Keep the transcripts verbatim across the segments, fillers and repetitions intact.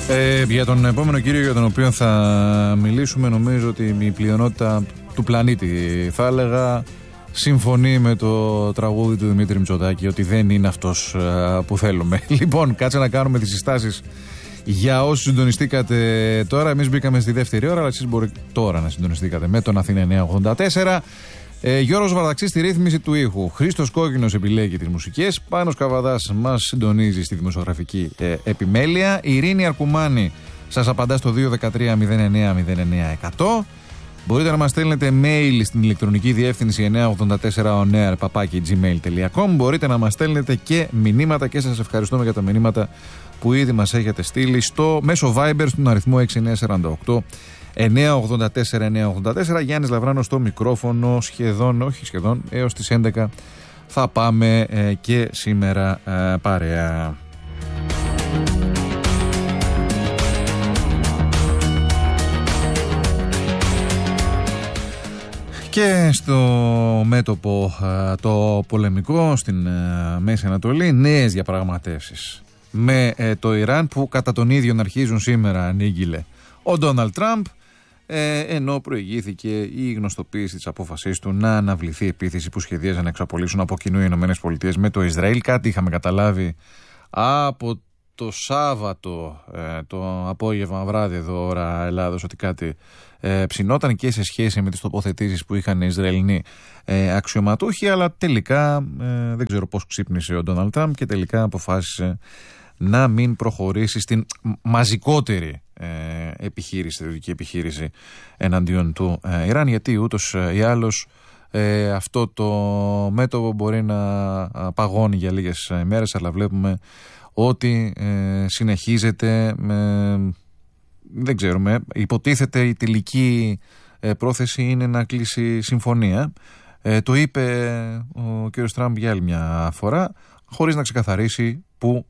Ε, για τον επόμενο κύριο για τον οποίο θα μιλήσουμε, νομίζω ότι η πλειονότητα του πλανήτη, θα έλεγα, συμφωνεί με το τραγούδι του Δημήτρη Μητσοτάκη ότι δεν είναι αυτός α, που θέλουμε. Λοιπόν, κάτσε να κάνουμε τις συστάσεις για όσους συντονιστήκατε τώρα. Εμείς μπήκαμε στη δεύτερη ώρα, αλλά εσείς μπορείτε τώρα να συντονιστήκατε με τον Αθήνα εννιακόσια ογδόντα τέσσερα. Ε, Γιώργος Βαρδαξής στη ρύθμιση του ήχου. Χρήστος Κόκκινος επιλέγει τις μουσικές. Πάνος Καβαδάς μας συντονίζει στη δημοσιογραφική ε, επιμέλεια. Η Ειρήνη Αρκουμάνη σας απαντά στο δύο ένα τρία μηδέν εννέα μηδέν εννέα εκατό. Μπορείτε να μας στέλνετε mail στην ηλεκτρονική διεύθυνση εννιακόσια ογδόντα τέσσερα onair παπάκι τζι μέιλ τελεία κομ. Μπορείτε να μας στέλνετε και μηνύματα και σας ευχαριστούμε για τα μηνύματα που ήδη μας έχετε στείλει στο μέσο Viber στον αριθμό έξι εννέα τέσσερα οκτώ εννιακόσια ογδόντα τέσσερα εννιακόσια ογδόντα τέσσερα. Γιάννης Λαβράνος στο μικρόφωνο, σχεδόν, όχι σχεδόν, έως τις έντεκα θα πάμε ε, και σήμερα ε, παρέα. Και στο μέτωπο ε, το πολεμικό στην ε, Μέση Ανατολή, νέες διαπραγματεύσεις με ε, το Ιράν που κατά τον ίδιο να αρχίζουν σήμερα, ανήγγειλε ο Ντόναλντ Τραμπ, ε, ενώ προηγήθηκε η γνωστοποίηση της απόφασής του να αναβληθεί επίθεση που σχεδίαζαν να εξαπολύσουν από κοινού οι Ηνωμένες Πολιτείες με το Ισραήλ. Κάτι είχαμε καταλάβει από το Σάββατο, ε, το απόγευμα βράδυ εδώ ώρα Ελλάδος, ότι κάτι ε, ψινόταν και σε σχέση με τις τοποθετήσεις που είχαν οι Ισραηλινοί ε, αξιωματούχοι, αλλά τελικά ε, δεν ξέρω πώς ξύπνησε ο Ντόναλντ Τραμπ και τελικά αποφάσισε να μην προχωρήσει στην μαζικότερη ε, επιχείρηση, στρατιωτική επιχείρηση εναντίον του ε, Ιράν, γιατί ούτως ή άλλως ε, αυτό το μέτωπο μπορεί να παγώνει για λίγες ημέρες, αλλά βλέπουμε ότι ε, συνεχίζεται με, δεν ξέρουμε, υποτίθεται η τελική ε, πρόθεση είναι να κλείσει συμφωνία. Ε, το είπε ο κ. Τραμπ για άλλη μια φορά, χωρίς να ξεκαθαρίσει πού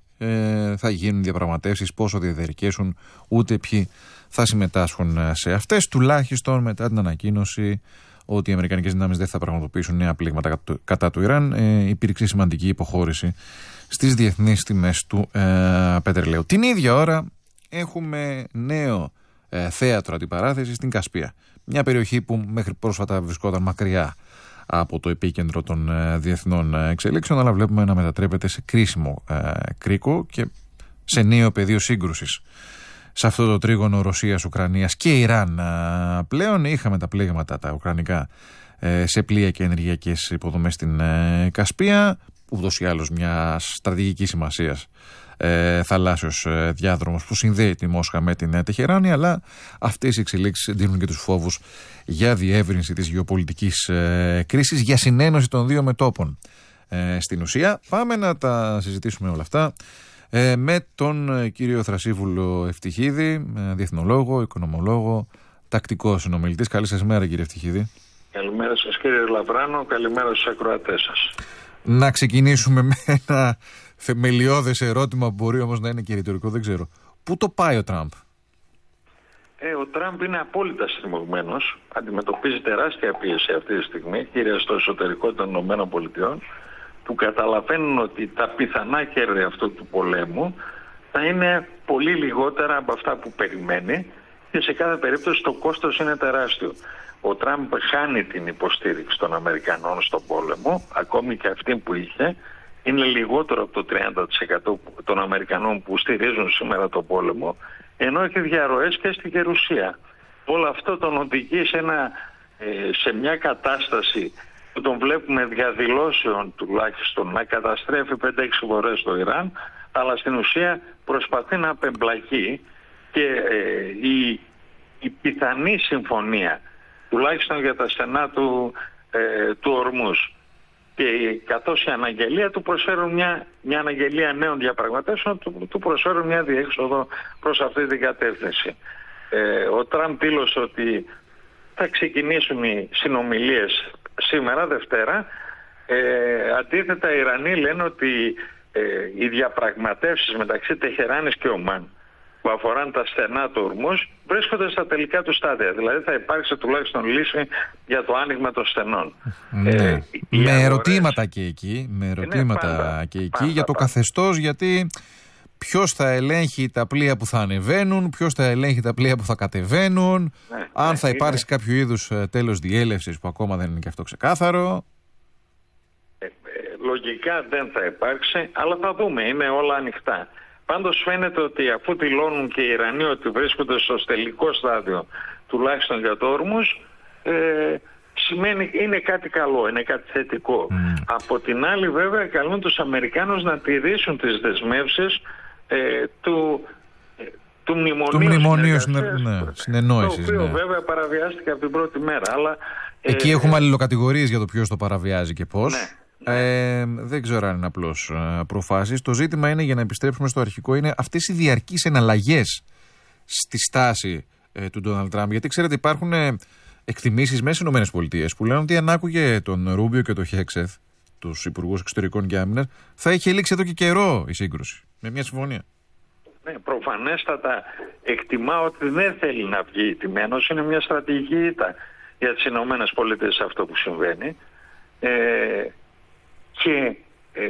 ε, θα γίνουν διαπραγματεύσεις, πόσο διαδερικέσουν, ούτε ποιοι θα συμμετάσχουν σε αυτές, τουλάχιστον μετά την ανακοίνωση ότι οι αμερικανικές δυνάμεις δεν θα πραγματοποιήσουν νέα πλήγματα κατά του Ιράν. Ε, υπήρξε σημαντική υποχώρηση στις διεθνείς τιμές του ε, πετρελαίου. Την ίδια ώρα έχουμε νέο ε, θέατρο αντιπαράθεση στην Κασπία. Μια περιοχή που μέχρι πρόσφατα βρισκόταν μακριά από το επίκεντρο των ε, διεθνών εξελίξεων, αλλά βλέπουμε να μετατρέπεται σε κρίσιμο ε, κρίκο και σε νέο πεδίο σύγκρουσης. Σε αυτό το τρίγωνο Ρωσίας, Ουκρανίας και Ιράν ε, πλέον είχαμε τα πλήγματα τα ουκρανικά ε, σε πλοία και ενεργειακές υποδομές στην ε, Κασπία, ούτως ή άλλως μια στρατηγική σημασίας ε, θαλάσσιος ε, διάδρομος που συνδέει τη Μόσχα με την ε, Τεχεράνη, αλλά αυτές οι εξελίξεις δίνουν και τους φόβους για διεύρυνση της γεωπολιτικής ε, κρίσης, για συνένωση των δύο μετώπων. Ε, στην ουσία πάμε να τα συζητήσουμε όλα αυτά ε, με τον ε, κύριο Θρασίβουλο Ευτυχίδη, ε, διεθνολόγο, οικονομολόγο, τακτικό συνομιλητής. Καλή σας μέρα, κύριε Ευτυχίδη. Καλημέρα σας, κύριε Λαβράνο, καλημέρα στους ακροατές σας. Να ξεκινήσουμε με ένα θεμελιώδες ερώτημα που μπορεί όμως να είναι και ρητορικό, δεν ξέρω. Πού το πάει ο Τραμπ? Ε, ο Τραμπ είναι απόλυτα στριμωγμένος, αντιμετωπίζει τεράστια πίεση αυτή τη στιγμή, κυρίως στο εσωτερικό των ΗΠΑ, που καταλαβαίνουν ότι τα πιθανά κέρδη αυτού του πολέμου θα είναι πολύ λιγότερα από αυτά που περιμένει και σε κάθε περίπτωση το κόστος είναι τεράστιο. Ο Τραμπ χάνει την υποστήριξη των Αμερικανών στον πόλεμο, ακόμη και αυτή που είχε, είναι λιγότερο από το τριάντα τοις εκατό των Αμερικανών που στηρίζουν σήμερα τον πόλεμο, ενώ έχει διαρροές και στη Γερουσία. Όλο αυτό τον οδηγεί σε, ένα, σε μια κατάσταση που τον βλέπουμε διαδηλώσεων τουλάχιστον να καταστρέφει πέντε έξι φορές το Ιράν, αλλά στην ουσία προσπαθεί να απεμπλακεί και ε, η, η πιθανή συμφωνία, τουλάχιστον για τα στενά του, ε, του Ορμούς, και καθώς η αναγγελία του προσφέρουν μια, μια αναγγελία νέων διαπραγματεύσεων, του, του προσφέρουν μια διέξοδο προς αυτή την κατεύθυνση. Ε, ο Τραμπ δήλωσε ότι θα ξεκινήσουν οι συνομιλίες σήμερα, Δευτέρα. Ε, αντίθετα, οι Ιρανοί λένε ότι ε, οι διαπραγματεύσεις μεταξύ Τεχεράνης και Ομάν που αφοράν τα στενά του Ορμούς βρίσκονται στα τελικά του στάδια. Δηλαδή θα υπάρξει τουλάχιστον λύση για το άνοιγμα των στενών. Ναι. Ε, με ερωτήματα και εκεί, με ερωτήματα πάντα, και εκεί πάντα, για το πάντα. καθεστώς, γιατί ποιος θα ελέγχει τα πλοία που θα ανεβαίνουν, ποιος θα ελέγχει τα πλοία που θα κατεβαίνουν, ναι, αν ναι, θα υπάρξει είναι... κάποιο είδους τέλος διέλευσης που ακόμα δεν είναι και αυτό ξεκάθαρο. Ε, ε, λογικά δεν θα υπάρξει, αλλά θα δούμε, είναι όλα ανοιχτά. Πάντως φαίνεται ότι αφού δηλώνουν και οι Ιρανοί ότι βρίσκονται στο τελικό στάδιο, τουλάχιστον για το Ορμούζ, ε, σημαίνει είναι κάτι καλό, είναι κάτι θετικό. Mm. Από την άλλη βέβαια καλούν τους Αμερικάνους να τηρήσουν τις δεσμεύσεις ε, του, ε, του μνημονίου, του μνημονίου συνεννόησης. Το οποίο ναι. βέβαια παραβιάστηκε από την πρώτη μέρα. Αλλά, εκεί ε, έχουμε αλληλοκατηγορίες για το ποιος το παραβιάζει και πώς. Ναι. Ε, δεν ξέρω αν είναι απλώς ε, προφάσεις. Το ζήτημα είναι, για να επιστρέψουμε στο αρχικό, είναι αυτές οι διαρκείς εναλλαγές στη στάση ε, του Ντόναλντ Τραμπ. Γιατί ξέρετε, υπάρχουν ε, εκτιμήσεις μέσα στις ΗΠΑ που λένε ότι αν άκουγε τον Ρούμπιο και τον Χέξεθ, τους υπουργούς εξωτερικών και άμυνας, θα είχε λήξει εδώ και καιρό η σύγκρουση με μια συμφωνία. Ναι, προφανέστατα εκτιμά ότι δεν θέλει να βγει ηττημένος. Είναι μια στρατηγική ήττα για τις ΗΠΑ αυτό που συμβαίνει. Ε, Και ε,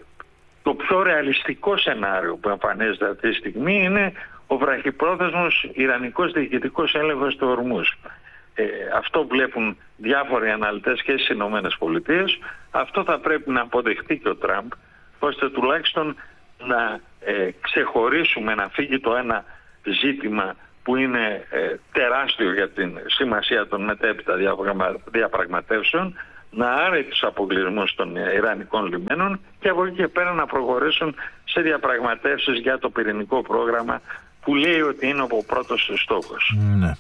το πιο ρεαλιστικό σενάριο που εμφανίζεται αυτή τη στιγμή είναι ο βραχυπρόθεσμος ιρανικός διοικητικός έλεγχος του Ορμούζ. Ε, αυτό βλέπουν διάφοροι αναλυτές και στις Ηνωμένες Πολιτείες. Αυτό θα πρέπει να αποδεχτεί και ο Τραμπ, ώστε τουλάχιστον να ε, ξεχωρίσουμε, να φύγει το ένα ζήτημα που είναι ε, τεράστιο για την σημασία των μετέπειτα διαπραγματεύσεων, να άρει τους αποκλεισμούς των Ιρανικών λιμένων και από εκεί και πέρα να προχωρήσουν σε διαπραγματεύσεις για το πυρηνικό πρόγραμμα που λέει ότι είναι ο πρώτος στόχος. Ναι.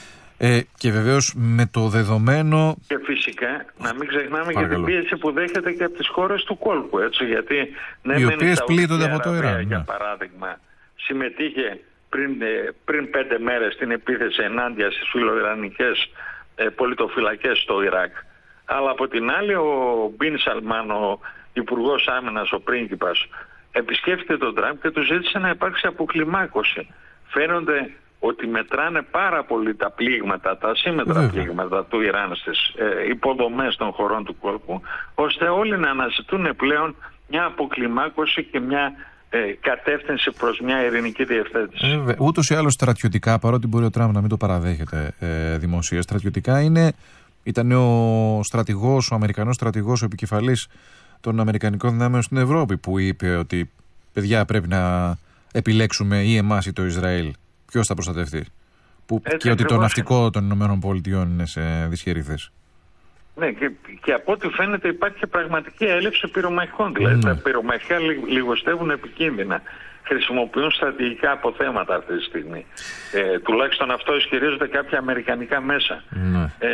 Ε, και βεβαίως με το δεδομένο... Και φυσικά να μην ξεχνάμε και την πίεση που δέχεται και από τις χώρες του κόλπου, έτσι, γιατί ναι, οι οποίες πλήττονται από το Ιράν. Για ναι. παράδειγμα, συμμετείχε πριν, πριν πέντε μέρες στην επίθεση ενάντια στις φιλοϊρανικές ε, πολιτοφυλακές στο Ιράκ. Αλλά από την άλλη ο Μπιν Σαλμάν, ο Υπουργός Άμυνας, ο πρίγκιπας, επισκέφθηκε τον Τραμπ και του ζήτησε να υπάρξει αποκλιμάκωση. Φαίνονται ότι μετράνε πάρα πολύ τα πλήγματα, τα ασύμμετρα mm. πλήγματα του Ιράν στις ε, υποδομές των χωρών του κόλπου, ώστε όλοι να αναζητούν πλέον μια αποκλιμάκωση και μια ε, κατεύθυνση προς μια ειρηνική διευθέτηση. Ε, ούτως ή άλλως στρατιωτικά, παρότι μπορεί ο Τραμπ να μην το παραδέχεται ε, δημοσία, στρατιωτικά είναι... Ήταν ο στρατηγός, ο Αμερικανός στρατηγός, ο επικεφαλής των Αμερικανικών δυνάμεων στην Ευρώπη, που είπε ότι παιδιά πρέπει να επιλέξουμε ή εμάς ή το Ισραήλ. Ποιος θα προστατευτεί. Που, και ότι το ναυτικό των Ηνωμένων Πολιτειών είναι σε δυσχερή θέση. Ναι, και, και από ό,τι φαίνεται υπάρχει και πραγματική έλλειψη πυρομαχικών. Δηλαδή ναι. τα πυρομαχικά λιγοστεύουν επικίνδυνα. Χρησιμοποιούν στρατηγικά αποθέματα αυτή τη στιγμή. Ε, τουλάχιστον αυτό ισχυρίζονται κάποια αμερικανικά μέσα. Ναι. Ε,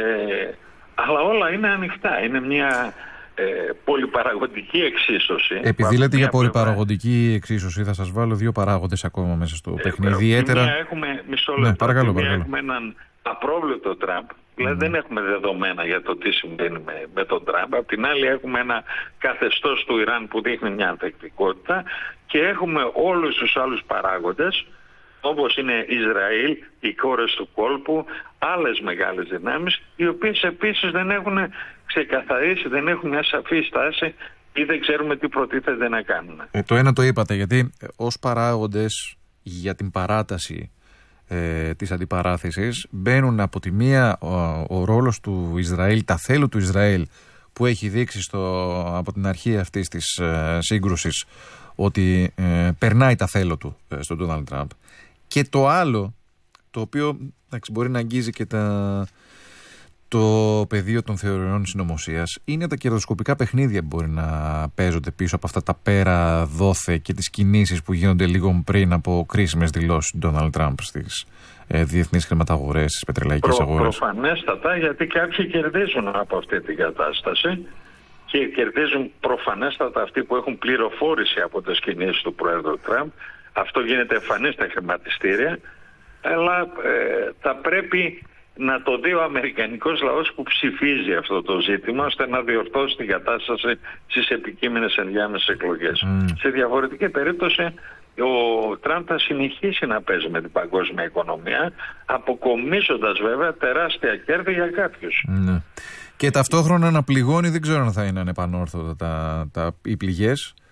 αλλά όλα είναι ανοιχτά. Είναι μια ε, πολυπαραγωγική εξίσωση. Επειδή λέτε για πολυπαραγωγική εξίσωση, θα σας βάλω δύο παράγοντες ακόμα μέσα στο ε, παιχνίδι. Ιδιαίτερα... Έχουμε, μισό λεπτό, ναι, παρακαλώ, παρακαλώ. έχουμε έναν απρόβλεπτο Τραμπ. Δηλαδή mm. δεν έχουμε δεδομένα για το τι συμβαίνει με, με τον Τραμπ. Απ' την άλλη έχουμε ένα καθεστώς του Ιράν που δείχνει μια ανθεκτικότητα και έχουμε όλους τους άλλους παράγοντες, όπως είναι Ισραήλ, οι χώρες του κόλπου, άλλες μεγάλες δυνάμεις, οι οποίες επίσης δεν έχουν ξεκαθαρίσει, δεν έχουν μια σαφή στάση ή δεν ξέρουμε τι προτίθεται να κάνουν. Ε, το ένα το είπατε, γιατί ως παράγοντες για την παράταση ε, της αντιπαράθεσης μπαίνουν από τη μία ο, ο ρόλος του Ισραήλ, τα θέλω του Ισραήλ που έχει δείξει στο, από την αρχή αυτής της ε, σύγκρουσης ότι ε, περνάει τα θέλω του ε, στον Ντόναλντ Τραμπ. Και το άλλο, το οποίο εντάξει, μπορεί να αγγίζει και τα, το πεδίο των θεωριών συνωμοσίας, είναι τα κερδοσκοπικά παιχνίδια που μπορεί να παίζονται πίσω από αυτά τα πέρα δόθε και τις κινήσεις που γίνονται λίγο πριν από κρίσιμες δηλώσεις του Ντόναλντ Τραμπ στις ε, διεθνείς χρηματαγορές, στις πετρελαϊκές Προ, αγορές. Προφανέστατα, γιατί κάποιοι κερδίζουν από αυτή την κατάσταση και κερδίζουν προφανέστατα αυτοί που έχουν πληροφόρηση από τις κινήσεις του Πρόεδρου Τραμπ. Αυτό γίνεται εμφανές στα χρηματιστήρια, αλλά ε, θα πρέπει να το δει ο αμερικανικός λαός που ψηφίζει αυτό το ζήτημα, ώστε να διορθώσει την κατάσταση στις επικείμενες ενδιάμεσες εκλογές. Mm. Σε διαφορετική περίπτωση, ο Τραμπ θα συνεχίσει να παίζει με την παγκόσμια οικονομία, αποκομίζοντας βέβαια τεράστια κέρδη για κάποιους. Mm. Και ταυτόχρονα να πληγώνει, δεν ξέρω αν θα είναι ανεπανόρθωτα τα, τα, οι πληγές,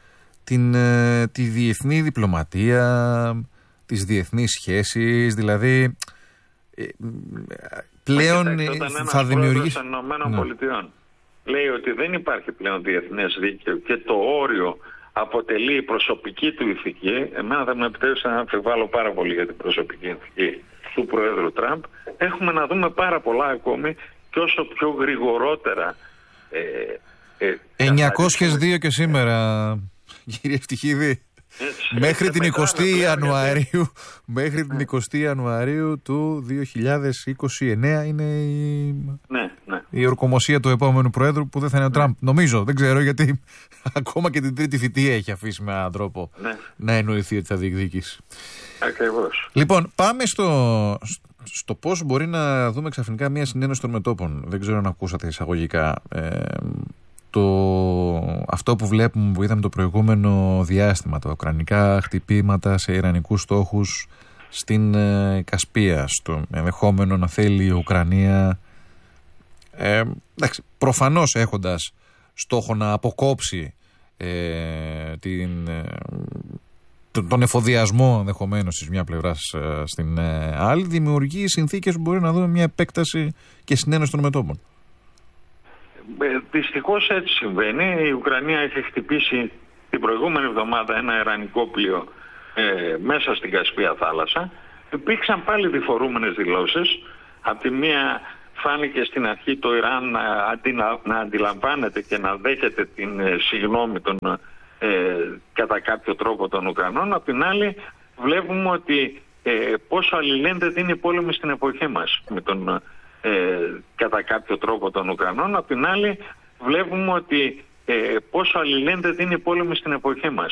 την, ε, τη διεθνή διπλωματία, τις διεθνείς σχέσεις, δηλαδή ε, πλέον ε, θα δημιουργήσει... Των ΗΠΑ λέει ότι δεν υπάρχει πλέον διεθνές δίκαιο και το όριο αποτελεί η προσωπική του ηθική. Εμένα θα με επιτρέψει να αμφιβάλλω πάρα πολύ για την προσωπική ηθική του Προέδρου Τραμπ. Έχουμε να δούμε πάρα πολλά ακόμη και όσο πιο γρηγορότερα. Ε, ε, εννιακόσια δύο και σήμερα, κύριε Ευτυχίδη. Έτσι, μέχρι την εικοστή Ιανουαρίου μέχρι την εικοστή Ιανουαρίου του δύο χιλιάδες είκοσι εννέα είναι η, ναι, ναι. η ορκομοσία του επόμενου Προέδρου που δεν θα είναι ο ναι. Τραμπ. Νομίζω, δεν ξέρω, γιατί ακόμα και την τρίτη θητεία έχει αφήσει με έναν τρόπο ναι. να εννοηθεί ότι θα διεκδικήσει. Ακριβώς. Λοιπόν, πάμε στο, στο πώς μπορεί να δούμε ξαφνικά μια συνένωση των μετώπων. Δεν ξέρω αν ακούσατε εισαγωγικά. Ε, Το, αυτό που βλέπουμε, που είδαμε το προηγούμενο διάστημα, τα ουκρανικά χτυπήματα σε ιρανικούς στόχους στην ε, Κασπία, στο ενδεχόμενο να θέλει η Ουκρανία, ε, εντάξει, προφανώς έχοντας στόχο να αποκόψει ε, την, ε, τον, τον εφοδιασμό ενδεχομένως της μια πλευράς ε, στην ε, άλλη, δημιουργεί συνθήκες που μπορεί να δούμε μια επέκταση και συνένωση των μετώπων. Δυστυχώς έτσι συμβαίνει. Η Ουκρανία έχει χτυπήσει την προηγούμενη εβδομάδα ένα ιρανικό πλοίο ε, μέσα στην Κασπία θάλασσα. Υπήρξαν πάλι διφορούμενες δηλώσεις. Από τη μία φάνηκε στην αρχή το Ιράν να, αντιλα, να αντιλαμβάνεται και να δέχεται την ε, συγγνώμη των, ε, κατά κάποιο τρόπο των Ουκρανών. Από την άλλη βλέπουμε ότι ε, πόσο αλληλένδετη είναι η πόλεμη στην εποχή μας με τον Ε, κατά κάποιο τρόπο των Ουκρανών. Απ' την άλλη βλέπουμε ότι ε, πόσο αλληλένδετη είναι η πόλεμη στην εποχή μας.